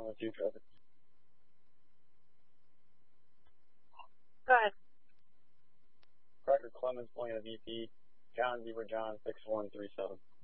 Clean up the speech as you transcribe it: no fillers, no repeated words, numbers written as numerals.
with you, Trevor. Go ahead. Cracker Clemens, Polina VP, John Zebra John 6137.